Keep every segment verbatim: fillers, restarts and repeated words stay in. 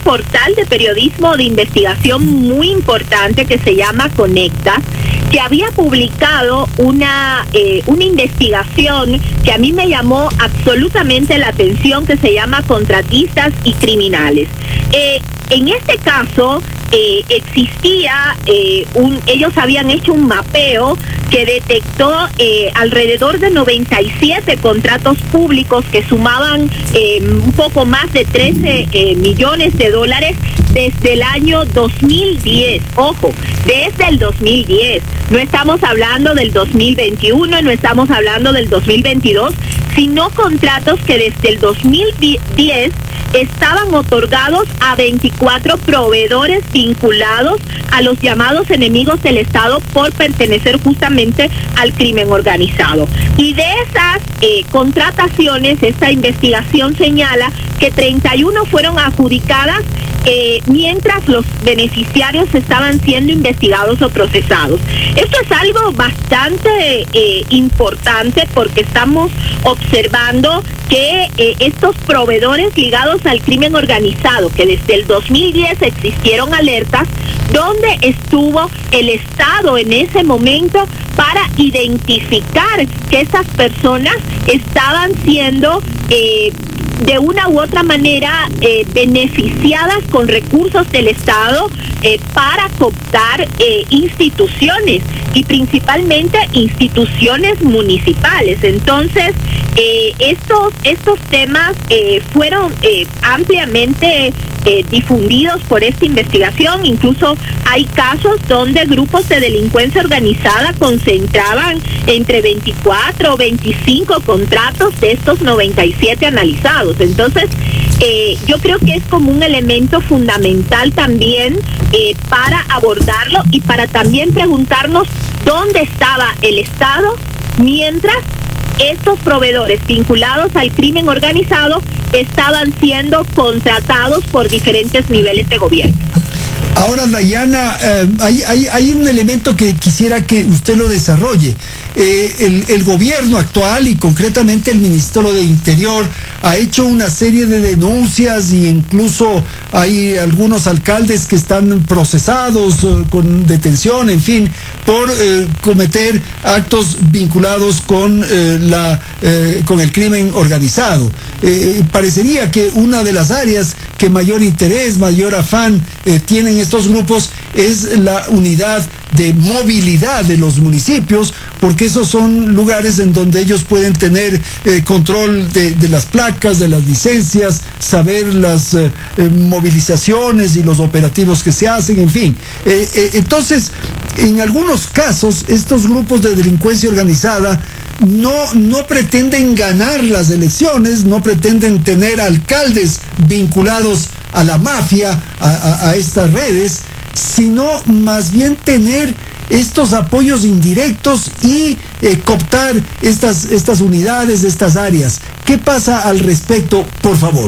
portal de periodismo de investigación muy importante que se llama Conecta, que había publicado una, eh, una investigación que a mí me llamó absolutamente la atención, que se llama Contratistas y Criminales. Eh, en este caso, eh, existía, eh, un, ellos habían hecho un mapeo que detectó eh, alrededor de noventa y siete contratos públicos que sumaban eh, un poco más de trece eh, millones de dólares desde el año dos mil diez. Ojo, desde el dos mil diez. No estamos hablando del dos mil veintiuno, no estamos hablando del dos mil veintidós, sino contratos que desde el dos mil diez estaban otorgados a veinticuatro proveedores vinculados a los llamados enemigos del Estado por pertenecer justamente al crimen organizado. Y de esas eh, contrataciones, esta investigación señala que treinta y uno fueron adjudicadas Eh, mientras los beneficiarios estaban siendo investigados o procesados. Esto es algo bastante eh, importante, porque estamos observando que eh, estos proveedores ligados al crimen organizado, que desde el dos mil diez existieron alertas, donde estuvo el Estado en ese momento para identificar que esas personas estaban siendo eh, de una u otra manera eh, beneficiadas con recursos del Estado eh, para cooptar eh, instituciones, y principalmente instituciones municipales. Entonces, eh, estos, estos temas eh, fueron eh, ampliamente eh, difundidos por esta investigación. Incluso hay casos donde grupos de delincuencia organizada concentraban entre veinticuatro o veinticinco contratos de estos noventa y siete analizados. Entonces, eh, yo creo que es como un elemento fundamental también eh, para abordarlo, y para también preguntarnos dónde estaba el Estado mientras estos proveedores vinculados al crimen organizado estaban siendo contratados por diferentes niveles de gobierno. Ahora, Dayana, eh, hay, hay, hay un elemento que quisiera que usted lo desarrolle. Eh, el, el gobierno actual, y concretamente el Ministerio de Interior, ha hecho una serie de denuncias, y incluso hay algunos alcaldes que están procesados eh, con detención, en fin, por eh, cometer actos vinculados con, eh, la, eh, con el crimen organizado. Eh, parecería que una de las áreas que mayor interés, mayor afán eh, tienen estos grupos es la unidad de movilidad de los municipios, porque esos son lugares en donde ellos pueden tener eh, control de, de las placas, de las licencias, saber las eh, eh, movilizaciones y los operativos que se hacen, en fin. Eh, eh, entonces, en algunos casos, estos grupos de delincuencia organizada no, no pretenden ganar las elecciones, no pretenden tener alcaldes vinculados a la mafia, a, a, a estas redes, sino más bien tener estos apoyos indirectos y eh, cooptar estas, estas unidades, estas áreas. ¿Qué pasa al respecto, por favor?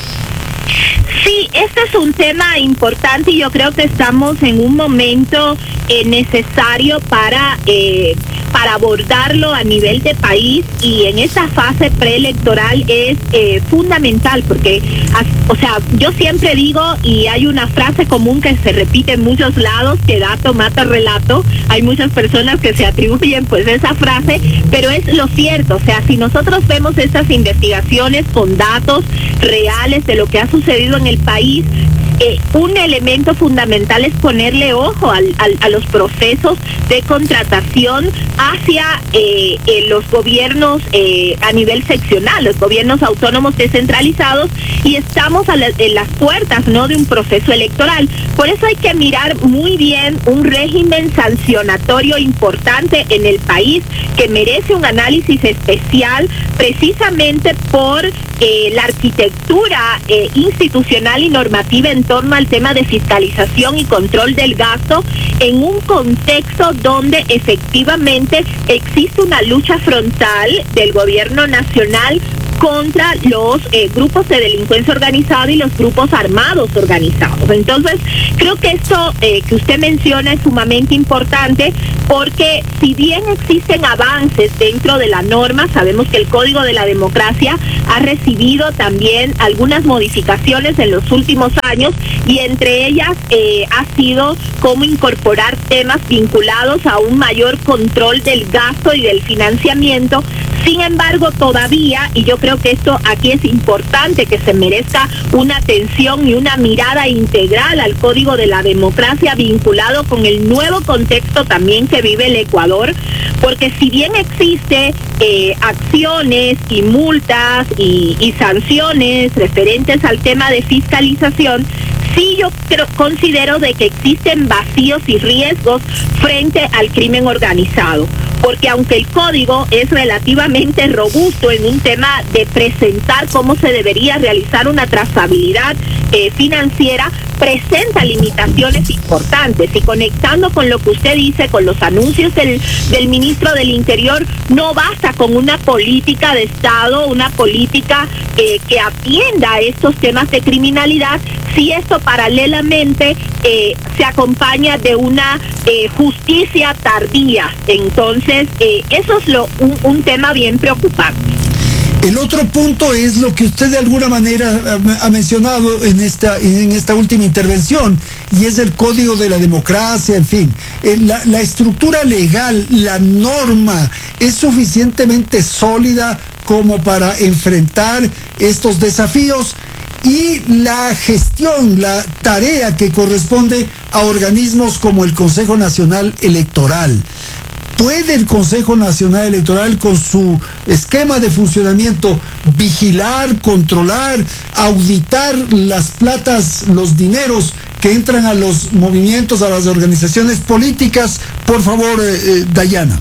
Sí, este es un tema importante, y yo creo que estamos en un momento eh, necesario para, eh, para abordarlo a nivel de país, y en esta fase preelectoral es eh, fundamental, porque, o sea, yo siempre digo, y hay una frase común que se repite en muchos lados, que dato mata relato. Hay muchas personas que se atribuyen pues esa frase, pero es lo cierto. O sea, si nosotros vemos estas investigaciones con datos reales de lo que ha sucedido en el país, Eh, un elemento fundamental es ponerle ojo al, al, a los procesos de contratación hacia eh, eh, los gobiernos eh, a nivel seccional, los gobiernos autónomos descentralizados, y estamos a la, en las puertas, ¿no?, de un proceso electoral. Por eso hay que mirar muy bien un régimen sancionatorio importante en el país, que merece un análisis especial precisamente por eh, la arquitectura eh, institucional y normativa en torno al tema de fiscalización y control del gasto, en un contexto donde efectivamente existe una lucha frontal del gobierno nacional contra los eh, grupos de delincuencia organizada y los grupos armados organizados. Entonces, creo que esto eh, que usted menciona es sumamente importante, porque si bien existen avances dentro de la norma, sabemos que el Código de la Democracia ha recibido también algunas modificaciones en los últimos años, y entre ellas eh, ha sido cómo incorporar temas vinculados a un mayor control del gasto y del financiamiento. Sin embargo, todavía, y yo creo que esto aquí es importante que se merezca una atención y una mirada integral al Código de la Democracia vinculado con el nuevo contexto también que vive el Ecuador, porque si bien existe eh, acciones y multas y, y sanciones referentes al tema de fiscalización, sí yo creo, considero de que existen vacíos y riesgos frente al crimen organizado, porque aunque el código es relativamente robusto en un tema de presentar cómo se debería realizar una trazabilidad eh, financiera, presenta limitaciones importantes. Y conectando con lo que usted dice, con los anuncios del, del ministro del Interior, no basta con una política de Estado, una política eh, que atienda a estos temas de criminalidad, si esto paralelamente eh, se acompaña de una eh, justicia tardía. Entonces, eh, eso es lo, un, un tema bien preocupante. El otro punto es lo que usted de alguna manera ha mencionado en esta, en esta última intervención, y es el Código de la Democracia, en fin. La, la estructura legal, la norma, es suficientemente sólida como para enfrentar estos desafíos, y la gestión, la tarea que corresponde a organismos como el Consejo Nacional Electoral. ¿Puede el Consejo Nacional Electoral, con su esquema de funcionamiento, vigilar, controlar, auditar las platas, los dineros que entran a los movimientos, a las organizaciones políticas? Por favor, eh, eh, Dayana.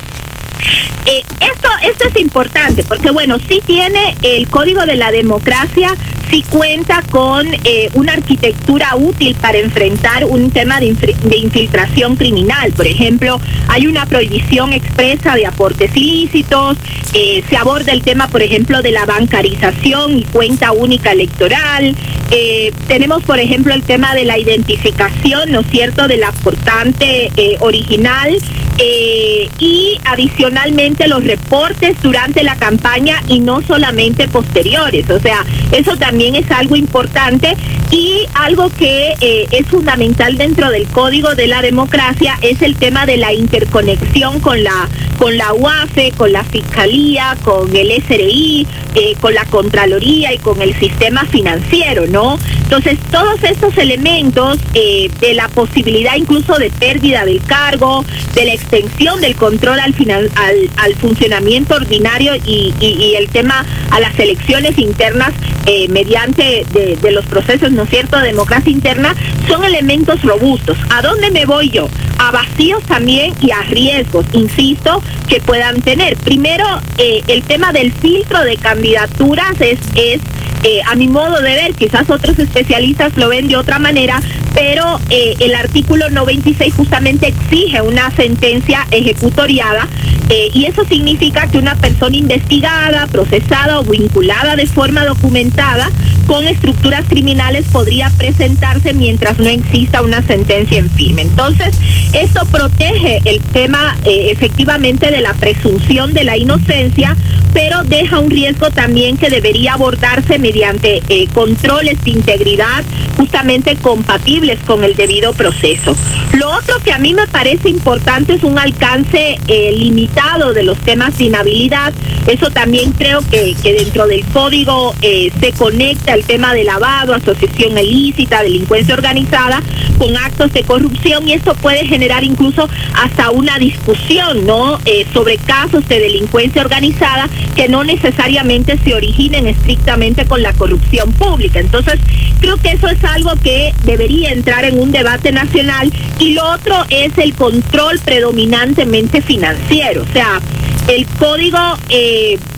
Eh, esto, esto es importante, porque bueno, sí tiene el Código de la Democracia, sí cuenta con eh, una arquitectura útil para enfrentar un tema de, de infiltración criminal. Por ejemplo, hay una prohibición expresa de aportes ilícitos, eh, se aborda el tema, por ejemplo, de la bancarización y cuenta única electoral. Eh, tenemos, por ejemplo, el tema de la identificación, ¿no es cierto?, del aportante eh, original, eh, y adicionalmente los reportes durante la campaña y no solamente posteriores. O sea, eso también es algo importante, y algo que eh, es fundamental dentro del Código de la Democracia es el tema de la interconexión con la con la U A F E, con la Fiscalía, con el S R I, eh, con la Contraloría y con el sistema financiero, ¿no? Entonces, todos estos elementos eh, de la posibilidad incluso de pérdida del cargo, de la extensión del control al final, al, al funcionamiento ordinario y, y, y el tema a las elecciones internas eh, mediante de, de los procesos, ¿no es cierto?, de democracia interna, son elementos robustos. ¿A dónde me voy yo? A vacíos también y a riesgos, insisto, que puedan tener. Primero, eh, el tema del filtro de candidaturas es, es eh, a mi modo de ver, quizás otros especialistas lo ven de otra manera, pero eh, el artículo noventa y seis justamente exige una sentencia ejecutoriada, eh, y eso significa que una persona investigada, procesada o vinculada de forma documentada con estructuras criminales podría presentarse mientras no exista una sentencia en firme. Entonces, esto protege el tema eh, efectivamente de la presunción de la inocencia, pero deja un riesgo también que debería abordarse mediante eh, controles de integridad justamente compatibles con el debido proceso. Lo otro que a mí me parece importante es un alcance eh, limitado de los temas de inhabilidad. Eso también creo que, que dentro del código eh, se conecta el tema de lavado, asociación ilícita, delincuencia organizada con actos de corrupción, y esto puede generar incluso hasta una discusión, ¿no?, eh, sobre casos de delincuencia organizada que no necesariamente se originen estrictamente con la corrupción pública. Entonces, creo que eso es algo que debería entrar en un debate nacional. Y lo otro es el control predominantemente financiero. O sea, el código eh,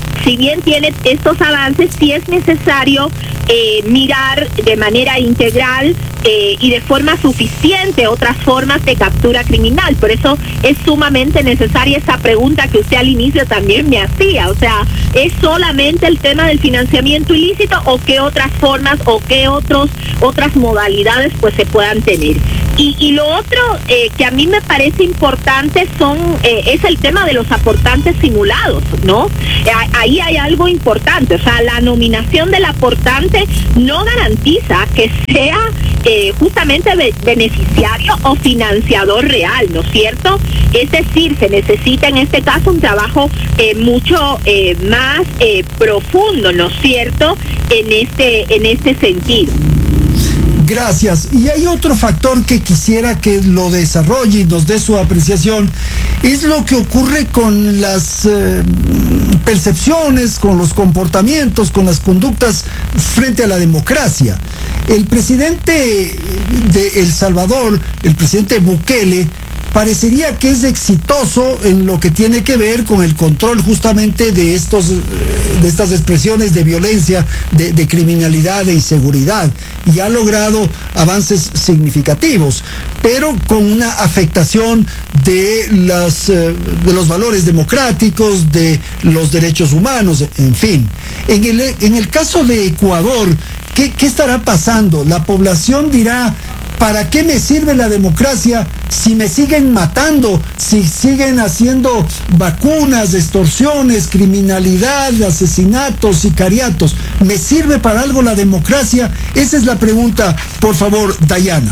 si bien tiene estos avances, sí es necesario eh, mirar de manera integral eh, y de forma suficiente otras formas de captura criminal. Por eso es sumamente necesaria esa pregunta que usted al inicio también me hacía. O sea, ¿es solamente el tema del financiamiento ilícito o qué otras formas o qué otros otras modalidades pues se puedan tener? Y, y lo otro eh, que a mí me parece importante son eh, es el tema de los aportantes simulados, ¿no? Eh, ahí hay algo importante, o sea, la nominación del aportante no garantiza que sea eh, justamente be- beneficiario o financiador real, ¿no es cierto? Es decir, se necesita en este caso un trabajo eh, mucho eh, más eh, profundo, ¿no es cierto?, en este, en este sentido. Gracias. Y hay otro factor que quisiera que lo desarrolle y nos dé su apreciación, es lo que ocurre con las eh, percepciones, con los comportamientos, con las conductas frente a la democracia. El presidente de El Salvador, el presidente Bukele, parecería que es exitoso en lo que tiene que ver con el control justamente de estos de estas expresiones de violencia, de, de criminalidad, de inseguridad, y ha logrado avances significativos, pero con una afectación de las de los valores democráticos, de los derechos humanos, en fin. En el en el caso de Ecuador, ¿qué, qué estará pasando? La población dirá: ¿para qué me sirve la democracia si me siguen matando, si siguen haciendo vacunas, extorsiones, criminalidad, asesinatos, sicariatos? ¿Me sirve para algo la democracia? Esa es la pregunta, por favor, Dayana.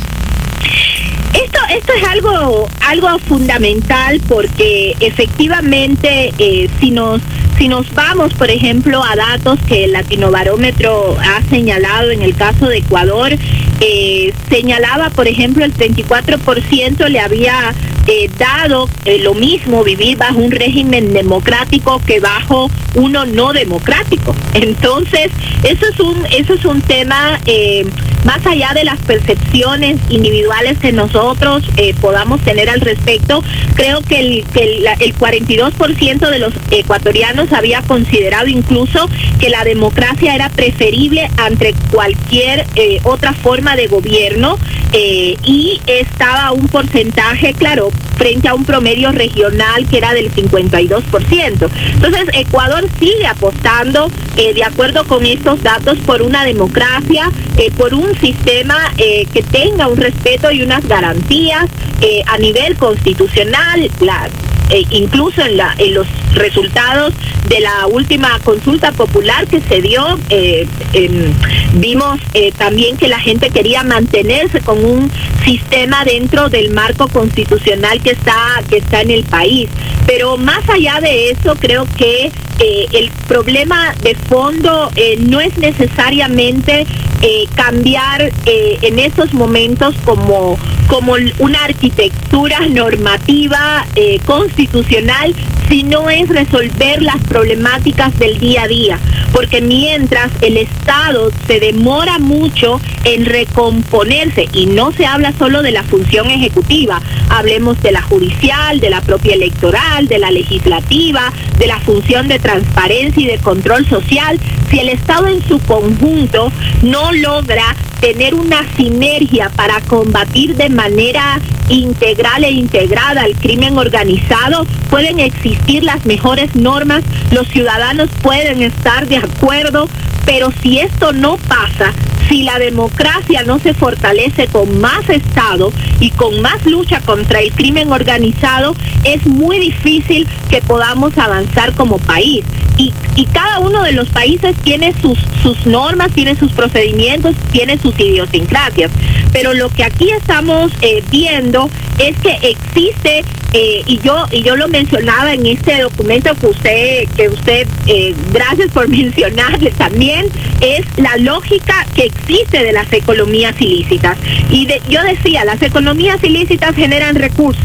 Esto, esto es algo, algo fundamental porque efectivamente eh, si nos Si nos vamos, por ejemplo, a datos que el Latinobarómetro ha señalado en el caso de Ecuador, eh, señalaba, por ejemplo, el treinta y cuatro por ciento le había eh, dado eh, lo mismo vivir bajo un régimen democrático que bajo uno no democrático. Entonces, eso es un, eso es un tema, eh, más allá de las percepciones individuales que nosotros eh, podamos tener al respecto, creo que el, que el, el cuarenta y dos por ciento de los ecuatorianos había considerado incluso que la democracia era preferible ante cualquier eh, otra forma de gobierno, eh, y estaba un porcentaje, claro, frente a un promedio regional que era del cincuenta y dos por ciento. Entonces, Ecuador sigue apostando, eh, de acuerdo con estos datos, por una democracia, eh, por un sistema eh, que tenga un respeto y unas garantías eh, a nivel constitucional, la Eh, incluso en, la, en los resultados de la última consulta popular que se dio, eh, eh, vimos eh, también que la gente quería mantenerse con un sistema dentro del marco constitucional que está, que está en el país. Pero más allá de eso, creo que eh, el problema de fondo eh, no es necesariamente eh, cambiar eh, en esos momentos como, como una arquitectura normativa eh, constitucional, sino es resolver las problemáticas del día a día, porque mientras el Estado se demora mucho en recomponerse, y no se habla solo de la función ejecutiva, hablemos de la judicial, de la propia electoral, de la legislativa, de la función de transparencia y de control social, si el Estado en su conjunto no logra tener una sinergia para combatir de manera integral e integrada al crimen organizado, pueden existir las mejores normas, los ciudadanos pueden estar de acuerdo, pero si esto no pasa, si la democracia no se fortalece con más Estado y con más lucha contra el crimen organizado, es muy difícil que podamos avanzar como país. Y, y cada uno de los países tiene sus, sus normas, tiene sus procedimientos, tiene sus idiosincrasias. Pero lo que aquí estamos eh, viendo es que existe, eh, y yo y yo lo mencionaba en este documento que usted, que usted eh, gracias por mencionarle también, es la lógica que existe de las economías ilícitas. Y de, yo decía, las economías ilícitas generan recursos.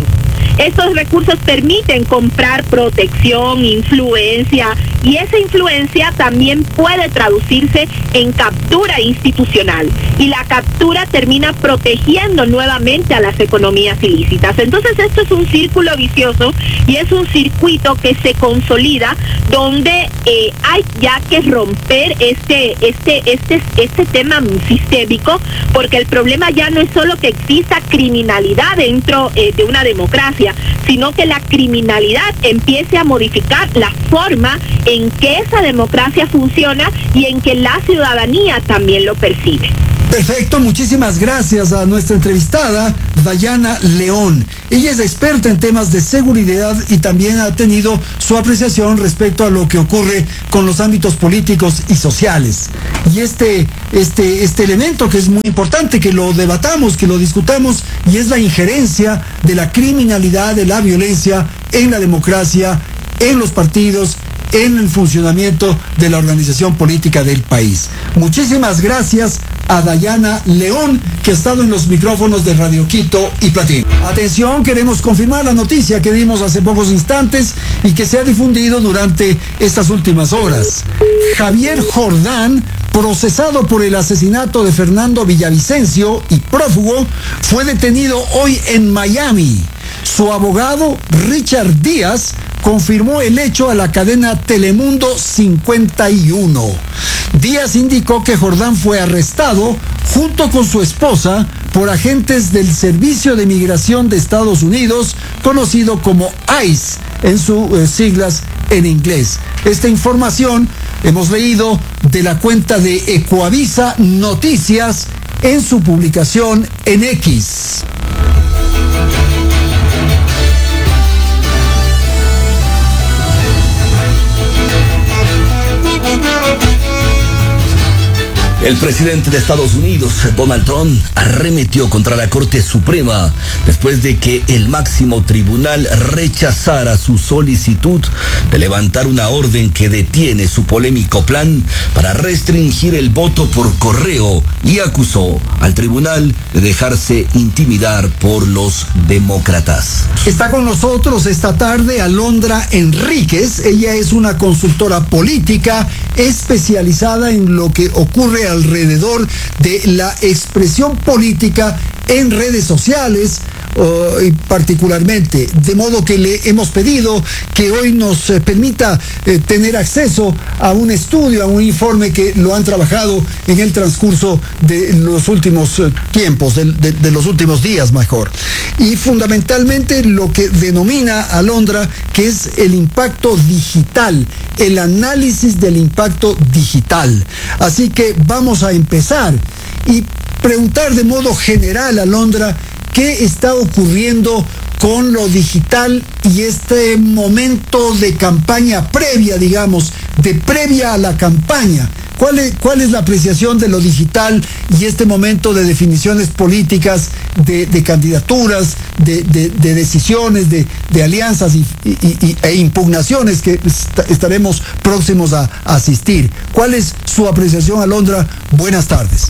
Estos recursos permiten comprar protección, influencia, y esa influencia también puede traducirse en captura institucional. Y la captura termina protegiendo nuevamente a las economías ilícitas. Entonces esto es un círculo vicioso y es un circuito que se consolida, donde eh, hay ya que romper este, este, este, este tema sistémico, porque el problema ya no es solo que exista criminalidad dentro eh, de una democracia, sino que la criminalidad empiece a modificar la forma en que esa democracia funciona y en que la ciudadanía también lo percibe. Perfecto, muchísimas gracias a nuestra entrevistada, Dayana León. Ella es experta en temas de seguridad y también ha tenido su apreciación respecto a lo que ocurre con los ámbitos políticos y sociales. Y este, este, este elemento que es muy importante, que lo debatamos, que lo discutamos, y es la injerencia de la criminalidad, de la violencia en la democracia, en los partidos, en el funcionamiento de la organización política del país. Muchísimas gracias a Dayana León, que ha estado en los micrófonos de Radio Quito y Platín. Atención, queremos confirmar la noticia que dimos hace pocos instantes y que se ha difundido durante estas últimas horas. Javier Jordán, procesado por el asesinato de Fernando Villavicencio y prófugo, fue detenido hoy en Miami. Su abogado, Richard Díaz, confirmó el hecho a la cadena Telemundo cincuenta y uno. Díaz indicó que Jordán fue arrestado junto con su esposa por agentes del Servicio de Migración de Estados Unidos, conocido como ICE en sus eh, siglas en inglés. Esta información hemos leído de la cuenta de Ecoavisa Noticias en su publicación en X. El presidente de Estados Unidos, Donald Trump, arremetió contra la Corte Suprema después de que el máximo tribunal rechazara su solicitud de levantar una orden que detiene su polémico plan para restringir el voto por correo, y acusó al tribunal de dejarse intimidar por los demócratas. Está con nosotros esta tarde Alondra Enríquez. Ella es una consultora política especializada en lo que ocurre alrededor de la expresión política en redes sociales, uh, y particularmente, de modo que le hemos pedido que hoy nos eh, permita eh, tener acceso a un estudio, a un informe que lo han trabajado en el transcurso de los últimos eh, tiempos, de, de, de los últimos días mejor. Y fundamentalmente lo que denomina Alondra, que es el impacto digital, el análisis del impacto digital. Así que vamos a empezar y preguntar de modo general, Alondra, ¿qué está ocurriendo con lo digital y este momento de campaña previa, digamos, de previa a la campaña? ¿Cuál es, cuál es la apreciación de lo digital y este momento de definiciones políticas, de, de candidaturas, de, de, de decisiones, de, de alianzas y, y, y, e impugnaciones que est estaremos próximos a, a asistir? ¿Cuál es su apreciación, Alondra? Buenas tardes.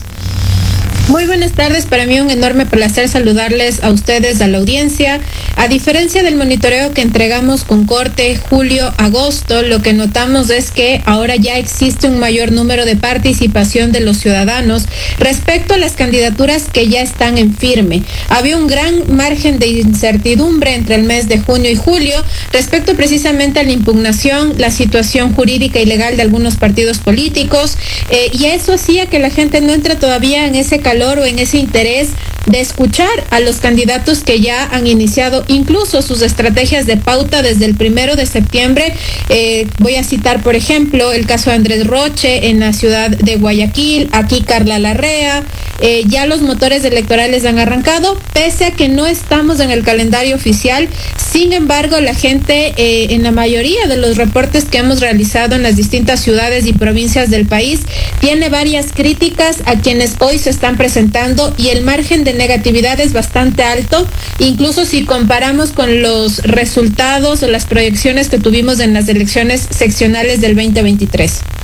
Muy buenas tardes, para mí un enorme placer saludarles a ustedes, a la audiencia. A diferencia del monitoreo que entregamos con corte julio-agosto, lo que notamos es que ahora ya existe un mayor número de participación de los ciudadanos respecto a las candidaturas que ya están en firme. Había un gran margen de incertidumbre entre el mes de junio y julio respecto precisamente a la impugnación, la situación jurídica y legal de algunos partidos políticos, eh, y eso hacía que la gente no entre todavía en ese calor o en ese interés de escuchar a los candidatos que ya han iniciado incluso sus estrategias de pauta desde el primero de septiembre. Eh, voy a citar, por ejemplo, el caso de Andrés Roche en la ciudad de Guayaquil, aquí Carla Larrea. Eh, ya los motores electorales han arrancado, pese a que no estamos en el calendario oficial. Sin embargo, la gente, eh, en la mayoría de los reportes que hemos realizado en las distintas ciudades y provincias del país, tiene varias críticas a quienes hoy se están presentando, y el margen de negatividad es bastante alto, incluso si comparamos con los resultados o las proyecciones que tuvimos en las elecciones seccionales del veinte veintitrés.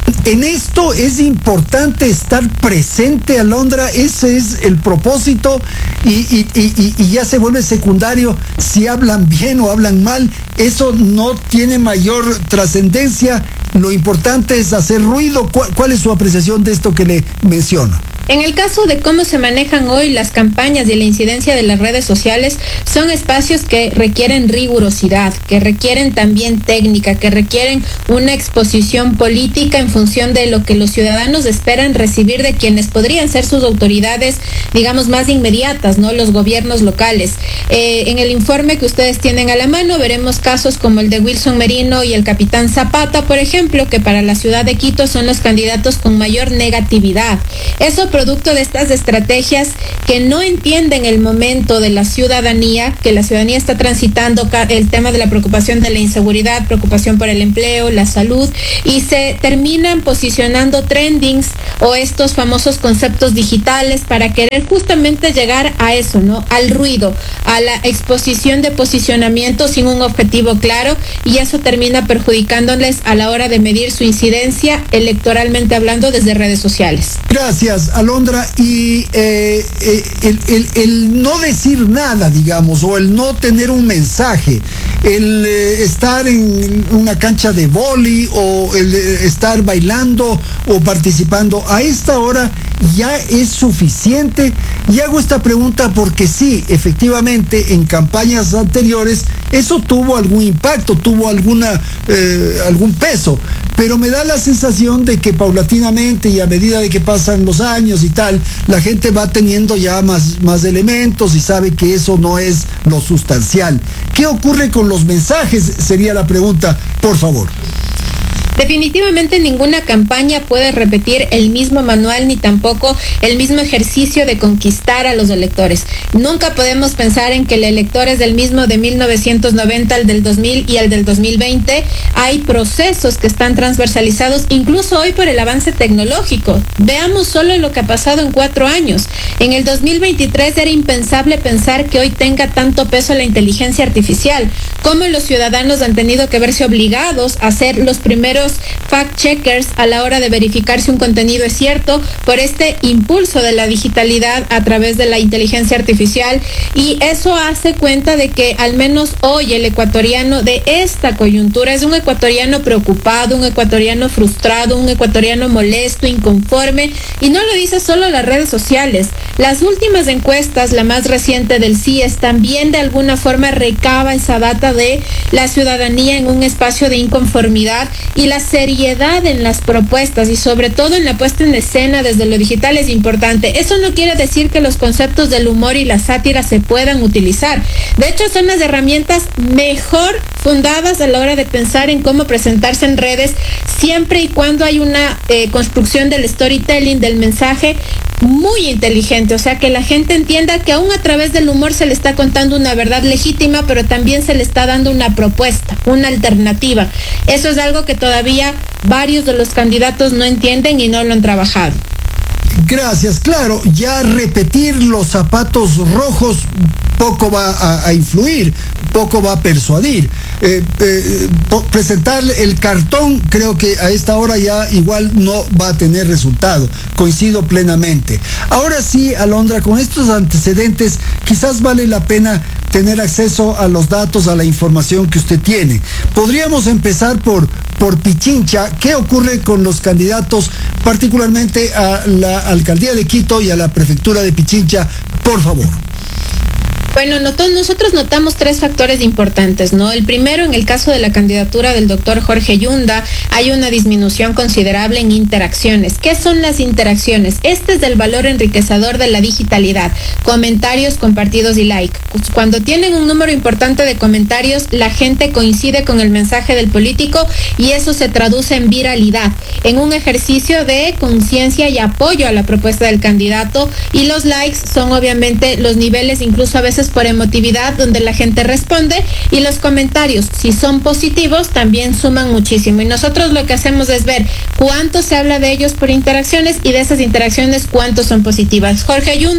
En esto es importante estar presente, Alondra, ese es el propósito y, y, y, y ya se vuelve secundario si hablan bien o hablan mal, eso no tiene mayor trascendencia, lo importante es hacer ruido. ¿Cuál, cuál es su apreciación de esto que le menciono? En el caso de cómo se manejan hoy las campañas y la incidencia de las redes sociales, son espacios que requieren rigurosidad, que requieren también técnica, que requieren una exposición política en función de lo que los ciudadanos esperan recibir de quienes podrían ser sus autoridades, digamos, más inmediatas, ¿no? Los gobiernos locales. Eh, en el informe que ustedes tienen a la mano, veremos casos como el de Wilson Merino y el capitán Zapata, por ejemplo, que para la ciudad de Quito son los candidatos con mayor negatividad. Eso producto de estas estrategias que no entienden el momento de la ciudadanía, que la ciudadanía está transitando el tema de la preocupación de la inseguridad, preocupación por el empleo, la salud, y se terminan posicionando trendings o estos famosos conceptos digitales para querer justamente llegar a eso, ¿no? Al ruido, a la exposición de posicionamiento sin un objetivo claro, y eso termina perjudicándoles a la hora de medir su incidencia electoralmente hablando desde redes sociales. Gracias, Alondra. Y eh, eh, el, el, el no decir nada, digamos, o el no tener un mensaje, el eh, estar en una cancha de vóley o el eh, estar bailando o participando, a esta hora ya es suficiente. Y hago esta pregunta porque sí, efectivamente, en campañas anteriores eso tuvo algún impacto, tuvo alguna eh, algún peso, pero me da la sensación de que paulatinamente y a medida de que pasan los años y tal, la gente va teniendo ya más, más elementos y sabe que eso no es lo sustancial. ¿Qué ocurre con los mensajes? Sería la pregunta, por favor. Definitivamente ninguna campaña puede repetir el mismo manual ni tampoco el mismo ejercicio de conquistar a los electores. Nunca podemos pensar en que el elector es el mismo de mil novecientos noventa al del dos mil y al del dos mil veinte. Hay procesos que están transversalizados incluso hoy por el avance tecnológico. Veamos solo lo que ha pasado en cuatro años. En el dos mil veintitrés era impensable pensar que hoy tenga tanto peso la inteligencia artificial. Cómo los ciudadanos han tenido que verse obligados a ser los primeros fact-checkers a la hora de verificar si un contenido es cierto por este impulso de la digitalidad a través de la inteligencia artificial, y eso hace cuenta de que al menos hoy el ecuatoriano de esta coyuntura es un ecuatoriano preocupado, un ecuatoriano frustrado, un ecuatoriano molesto, inconforme, y no lo dice solo las redes sociales. Las últimas encuestas, la más reciente del C I E S, también de alguna forma recaba esa data de la ciudadanía en un espacio de inconformidad, y la seriedad en las propuestas y sobre todo en la puesta en escena desde lo digital es importante. Eso no quiere decir que los conceptos del humor y la sátira se puedan utilizar. De hecho, son las herramientas mejor fundadas a la hora de pensar en cómo presentarse en redes, siempre y cuando hay una eh, construcción del storytelling, del mensaje muy inteligente, o sea, que la gente entienda que aún a través del humor se le está contando una verdad legítima, pero también se le está dando una propuesta, una alternativa. Eso es algo que todavía varios de los candidatos no entienden y no lo han trabajado. Gracias, claro, ya repetir los zapatos rojos poco va a, a influir, poco va a persuadir. Eh, eh, presentar el cartón, creo que a esta hora ya igual no va a tener resultado. Coincido plenamente. Ahora sí, Alondra, con estos antecedentes, quizás vale la pena tener acceso a los datos, a la información que usted tiene. Podríamos empezar por, por Pichincha. ¿Qué ocurre con los candidatos, particularmente a la alcaldía de Quito y a la prefectura de Pichincha? Por favor. Bueno, nosotros notamos tres factores importantes, ¿no? El primero, en el caso de la candidatura del doctor Jorge Yunda, hay una disminución considerable en interacciones. ¿Qué son las interacciones? Este es el valor enriquecedor de la digitalidad. Comentarios, compartidos y like. Cuando tienen un número importante de comentarios, la gente coincide con el mensaje del político y eso se traduce en viralidad, en un ejercicio de conciencia y apoyo a la propuesta del candidato, y los likes son obviamente los niveles, incluso a veces por emotividad, donde la gente responde, y los comentarios, si son positivos, también suman muchísimo, y nosotros lo que hacemos es ver cuánto se habla de ellos por interacciones y de esas interacciones cuántos son positivas. Jorge Yunda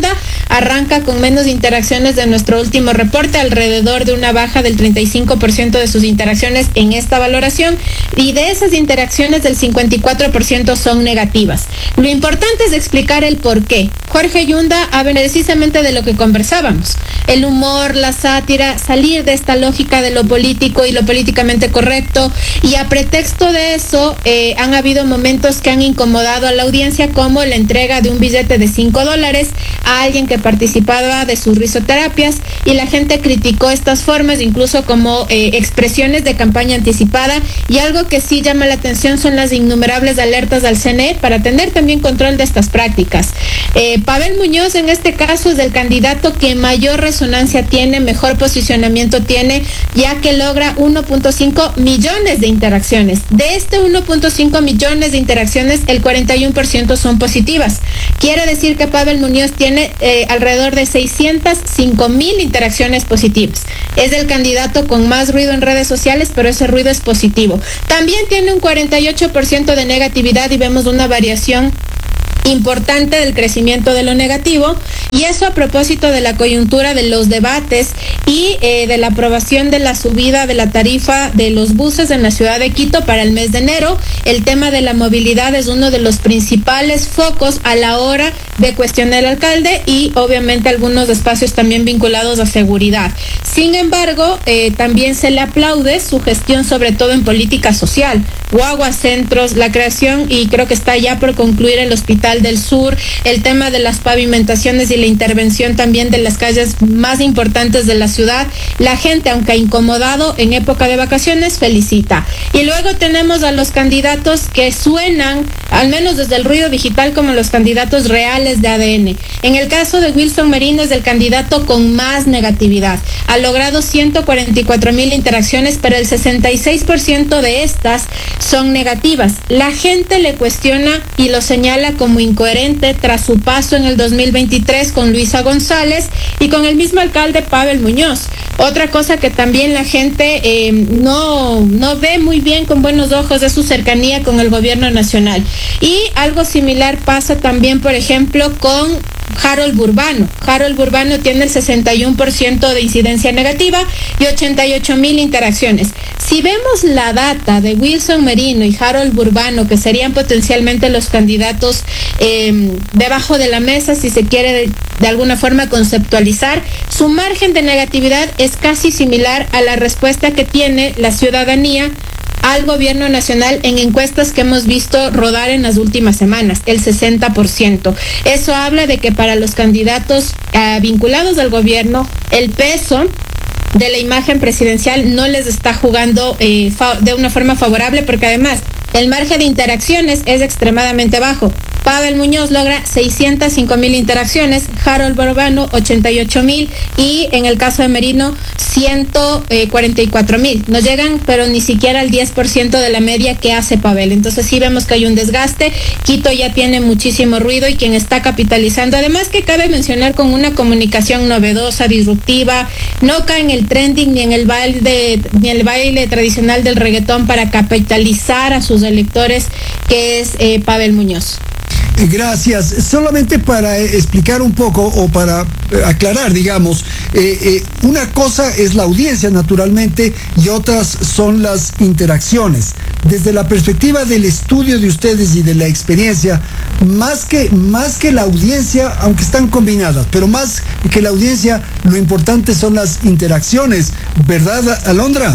arranca con menos interacciones de nuestro último reporte, alrededor de una baja del treinta y cinco por ciento de sus interacciones en esta valoración, y de esas interacciones del cincuenta y cuatro por ciento son negativas. Lo importante es explicar el por qué. Jorge Yunda habla precisamente de lo que conversábamos, el humor, la sátira, salir de esta lógica de lo político y lo políticamente correcto, y a pretexto de eso eh, han habido momentos que han incomodado a la audiencia, como la entrega de un billete de cinco dólares a alguien que participaba de sus risoterapias, y la gente criticó estas formas incluso como eh, expresiones de campaña anticipada. Y algo que sí llama la atención son las innumerables alertas al C N E para tener también control de estas prácticas. Eh, Pavel Muñoz en este caso es el candidato que mayor resonancia tiene, mejor posicionamiento tiene, ya que logra uno punto cinco millones de interacciones. De este uno punto cinco millones de interacciones, el cuarenta y uno por ciento son positivas. Quiere decir que Pavel Muñoz tiene eh, alrededor de seiscientas cinco mil interacciones positivas. Es el candidato con más ruido en redes sociales, pero ese ruido es positivo. También tiene un cuarenta y ocho por ciento de negatividad, y vemos una variación importante del crecimiento de lo negativo, y eso a propósito de la coyuntura de los debates y eh, de la aprobación de la subida de la tarifa de los buses en la ciudad de Quito para el mes de enero. El tema de la movilidad es uno de los principales focos a la hora de cuestionar al alcalde, y obviamente algunos espacios también vinculados a seguridad. Sin embargo, eh, también se le aplaude su gestión, sobre todo en política social, guaguas centros, la creación, y creo que está ya por concluir, el Hospital del Sur, el tema de las pavimentaciones y la intervención también de las calles más importantes de la ciudad. La gente, aunque ha incomodado en época de vacaciones, felicita. Y luego tenemos a los candidatos que suenan, al menos desde el ruido digital, como los candidatos reales de A D N. En el caso de Wilson Merino es el candidato con más negatividad. Ha logrado ciento cuarenta y cuatro mil interacciones, pero el sesenta y seis por ciento de estas son negativas. La gente le cuestiona y lo señala como incoherente tras su paso en el dos mil veintitrés con Luisa González y con el mismo alcalde Pavel Muñoz. Otra cosa que también la gente eh, no, no ve muy bien con buenos ojos es su cercanía con el gobierno nacional. Y algo similar pasa también, por ejemplo, con Harold Burbano. Harold Burbano tiene el sesenta y uno por ciento de incidencia negativa y ochenta y ocho mil interacciones. Si vemos la data de Wilson Merino y Harold Burbano, que serían potencialmente los candidatos eh, debajo de la mesa, si se quiere de, de alguna forma conceptualizar, su margen de negatividad es casi similar a la respuesta que tiene la ciudadanía al gobierno nacional en encuestas que hemos visto rodar en las últimas semanas, el sesenta por ciento. Eso habla de que para los candidatos eh, vinculados al gobierno, el peso de la imagen presidencial no les está jugando eh, de una forma favorable, porque además el margen de interacciones es extremadamente bajo. Pavel Muñoz logra seiscientas cinco mil interacciones, Harold Burbano ochenta y ocho mil, y en el caso de Merino ciento cuarenta y cuatro mil. No llegan, pero ni siquiera al diez por ciento de la media que hace Pavel. Entonces sí vemos que hay un desgaste. Quito ya tiene muchísimo ruido y quien está capitalizando, además que cabe mencionar, con una comunicación novedosa, disruptiva, no cae en el trending ni en el baile, ni el baile tradicional del reggaetón para capitalizar a sus electores, que es eh, Pavel Muñoz. Gracias. Solamente para eh, explicar un poco o para eh, aclarar, digamos, eh, eh, una cosa es la audiencia, naturalmente, y otras son las interacciones. Desde la perspectiva del estudio de ustedes y de la experiencia, más que, más que la audiencia, aunque están combinadas, pero más que la audiencia, lo importante son las interacciones, ¿verdad, Alondra?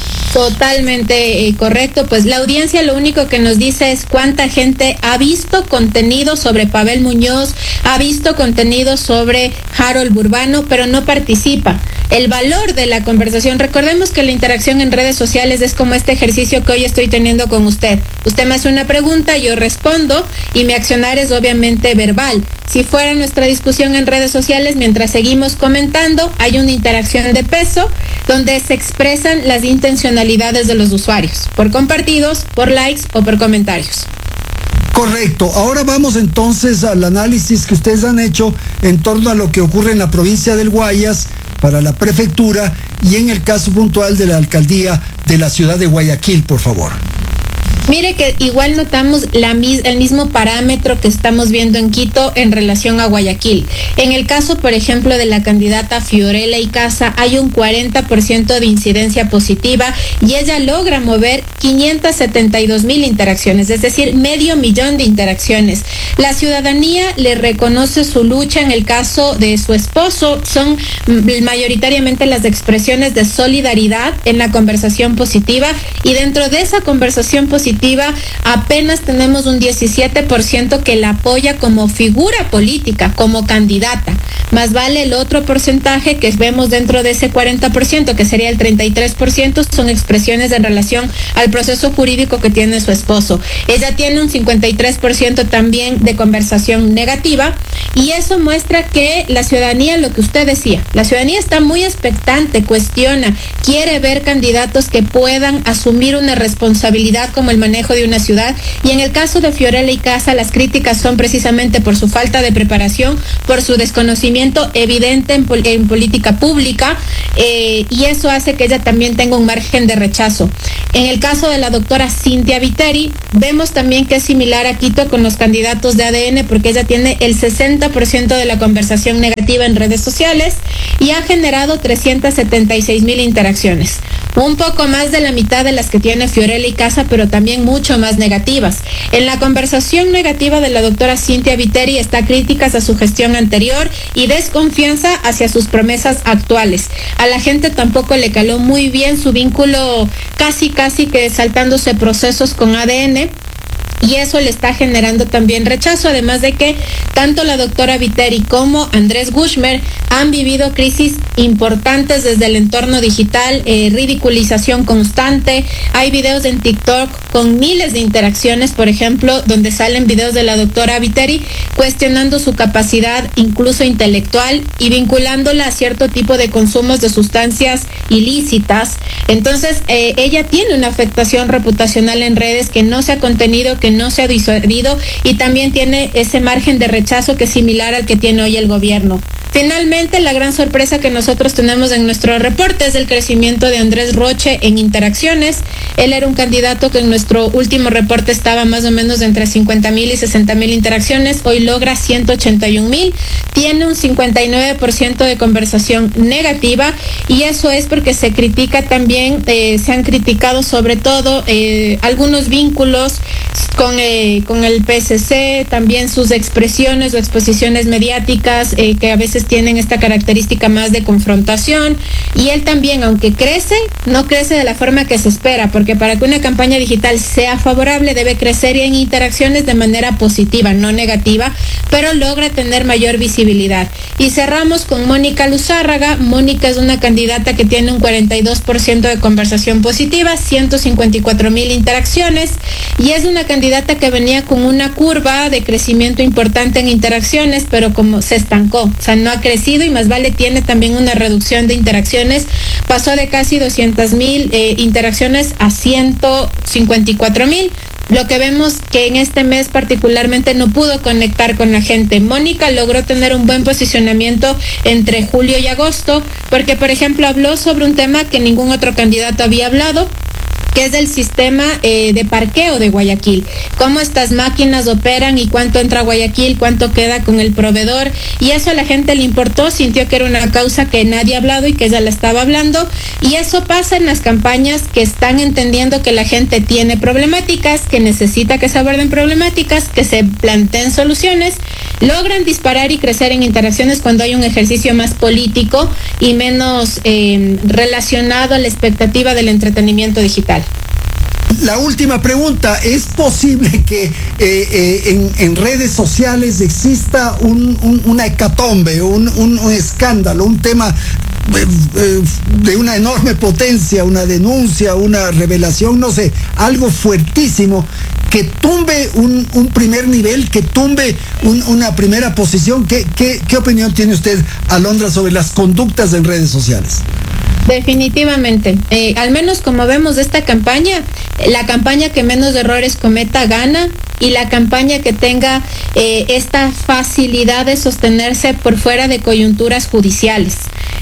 Totalmente eh, correcto. Pues la audiencia lo único que nos dice es cuánta gente ha visto contenido sobre Pavel Muñoz, ha visto contenido sobre Harold Burbano, pero no participa. El valor de la conversación, recordemos que la interacción en redes sociales es como este ejercicio que hoy estoy teniendo con usted. Usted me hace una pregunta, yo respondo, y mi accionar es obviamente verbal. Si fuera nuestra discusión en redes sociales, mientras seguimos comentando, hay una interacción de peso donde se expresan las intencionalidades de los usuarios, por compartidos, por likes o por comentarios. Correcto. Ahora vamos entonces al análisis que ustedes han hecho en torno a lo que ocurre en la provincia del Guayas para la prefectura y en el caso puntual de la alcaldía de la ciudad de Guayaquil, por favor. Mire que igual notamos la, el mismo parámetro que estamos viendo en Quito en relación a Guayaquil. En el caso, por ejemplo, de la candidata Fiorella Icaza, hay un cuarenta por ciento de incidencia positiva y ella logra mover quinientas setenta y dos mil interacciones, es decir, medio millón de interacciones. La ciudadanía le reconoce su lucha. En el caso de su esposo, son mayoritariamente las expresiones de solidaridad en la conversación positiva, y dentro de esa conversación positiva apenas tenemos un diecisiete por ciento que la apoya como figura política, como candidata. Más vale el otro porcentaje que vemos dentro de ese cuarenta por ciento, que sería el treinta y tres por ciento, son expresiones en relación al proceso jurídico que tiene su esposo. Ella tiene un cincuenta y tres por ciento también de conversación negativa, y eso muestra que la ciudadanía, lo que usted decía, la ciudadanía está muy expectante, cuestiona, quiere ver candidatos que puedan asumir una responsabilidad como el manejo de una ciudad, y en el caso de Fiorella Icaza las críticas son precisamente por su falta de preparación, por su desconocimiento evidente en, pol en política pública, eh, y eso hace que ella también tenga un margen de rechazo. En el caso de la doctora Cintia Viteri, vemos también que es similar a Quito con los candidatos de A D N, porque ella tiene el sesenta por ciento de la conversación negativa en redes sociales y ha generado trescientas setenta y seis mil interacciones. Un poco más de la mitad de las que tiene Fiorella Icaza, pero también mucho más negativas. En la conversación negativa de la doctora Cintia Viteri está críticas a su gestión anterior y desconfianza hacia sus promesas actuales. A la gente tampoco le caló muy bien su vínculo, casi casi que saltándose procesos con A D N. Y eso le está generando también rechazo, además de que tanto la doctora Viteri como Andrés Gushmer han vivido crisis importantes desde el entorno digital, eh, ridiculización constante. Hay videos en TikTok con miles de interacciones, por ejemplo, donde salen videos de la doctora Viteri cuestionando su capacidad incluso intelectual y vinculándola a cierto tipo de consumos de sustancias ilícitas. Entonces, eh, ella tiene una afectación reputacional en redes que no se ha contenido, que no se ha disuadido, y también tiene ese margen de rechazo que es similar al que tiene hoy el gobierno. Finalmente, la gran sorpresa que nosotros tenemos en nuestro reporte es el crecimiento de Andrés Roche en interacciones. Él era un candidato que en nuestro último reporte estaba más o menos entre cincuenta mil y sesenta mil interacciones. Hoy logra ciento ochenta y un mil. Tiene un cincuenta y nueve por ciento de conversación negativa, y eso es porque se critica también, eh, se han criticado sobre todo eh, algunos vínculos con, eh, con el P S C, también sus expresiones o exposiciones mediáticas eh, que a veces tienen esta característica más de confrontación, y él también, aunque crece, no crece de la forma que se espera, porque para que una campaña digital sea favorable debe crecer en interacciones de manera positiva, no negativa, pero logra tener mayor visibilidad. Y cerramos con Mónica Luzárraga. Mónica es una candidata que tiene un cuarenta y dos por ciento de conversación positiva, ciento cincuenta y cuatro mil interacciones, y es una candidata que venía con una curva de crecimiento importante en interacciones, pero como se estancó, o sea, no ha crecido, y más vale tiene también una reducción de interacciones, pasó de casi doscientas mil eh, interacciones a ciento cincuenta y cuatro mil. Lo que vemos que en este mes particularmente no pudo conectar con la gente. Mónica logró tener un buen posicionamiento entre julio y agosto, porque por ejemplo habló sobre un tema que ningún otro candidato había hablado, que es del sistema eh, de parqueo de Guayaquil. Cómo estas máquinas operan y cuánto entra a Guayaquil, cuánto queda con el proveedor. Y eso a la gente le importó, sintió que era una causa que nadie ha hablado y que ella la estaba hablando. Y eso pasa en las campañas que están entendiendo que la gente tiene problemáticas, que necesita que se aborden problemáticas, que se planteen soluciones. Logran disparar y crecer en interacciones cuando hay un ejercicio más político y menos eh, relacionado a la expectativa del entretenimiento digital. La última pregunta, ¿es posible que eh, eh, en, en redes sociales exista un, un, una hecatombe, un, un, un escándalo, un tema eh, eh, de una enorme potencia, una denuncia, una revelación, no sé, algo fuertísimo que tumbe un, un primer nivel, que tumbe un, una primera posición? ¿Qué, qué, ¿Qué opinión tiene usted, Alondra, sobre las conductas en redes sociales? Definitivamente, eh, al menos como vemos de esta campaña, la campaña que menos errores cometa gana, y la campaña que tenga eh, esta facilidad de sostenerse por fuera de coyunturas judiciales.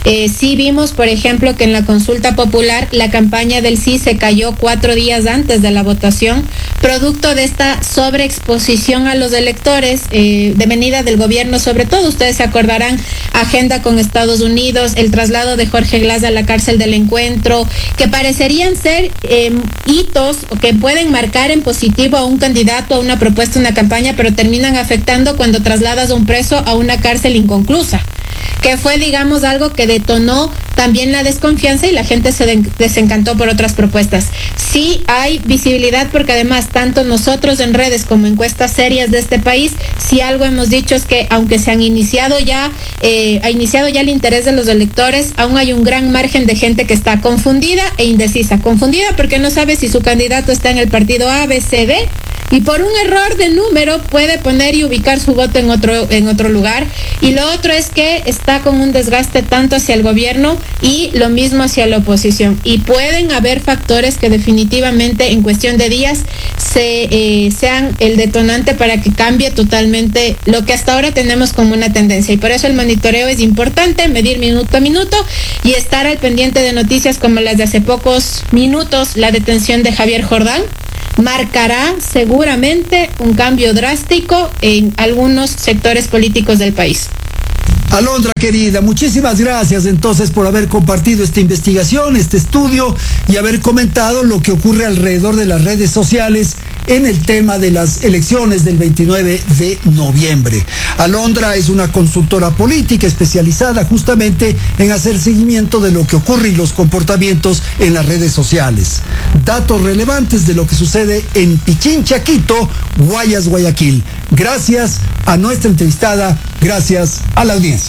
Eh, sí vimos, por ejemplo, que en la consulta popular la campaña del sí se cayó cuatro días antes de la votación, producto de esta sobreexposición a los electores eh, de venida del gobierno, sobre todo, ustedes se acordarán, agenda con Estados Unidos, el traslado de Jorge Glass a la cárcel del Encuentro, que parecerían ser eh, hitos que pueden marcar en positivo a un candidato, a una propuesta, una campaña, pero terminan afectando cuando trasladas a un preso a una cárcel inconclusa, que fue, digamos, algo que detonó también la desconfianza y la gente se de- desencantó por otras propuestas. Sí hay visibilidad porque además tanto nosotros en redes como encuestas serias de este país, si algo hemos dicho es que aunque se han iniciado ya, eh, ha iniciado ya el interés de los electores, aún hay un gran margen de gente que está confundida e indecisa. Confundida porque no sabe si su candidato está en el partido A, B, C, D, y por un error de número puede poner y ubicar su voto en otro, en otro lugar. Y lo otro es que está con un desgaste tanto hacia el gobierno y lo mismo hacia la oposición. Y pueden haber factores que definitivamente en cuestión de días se, eh, sean el detonante para que cambie totalmente lo que hasta ahora tenemos como una tendencia. Y por eso el monitoreo es importante, medir minuto a minuto y estar al pendiente de noticias como las de hace pocos minutos, la detención de Javier Jordán. Marcará seguramente un cambio drástico en algunos sectores políticos del país. Alondra, querida, muchísimas gracias entonces por haber compartido esta investigación, este estudio y haber comentado lo que ocurre alrededor de las redes sociales en el tema de las elecciones del veintinueve de noviembre. Alondra es una consultora política especializada justamente en hacer seguimiento de lo que ocurre y los comportamientos en las redes sociales. Datos relevantes de lo que sucede en Pichincha, Quito, Guayas, Guayaquil. Gracias a nuestra entrevistada, gracias a la audiencia.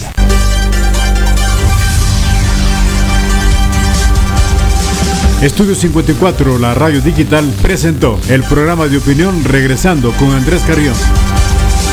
Estudio cincuenta y cuatro, la radio digital, presentó el programa de opinión Regresando con Andrés Carrión.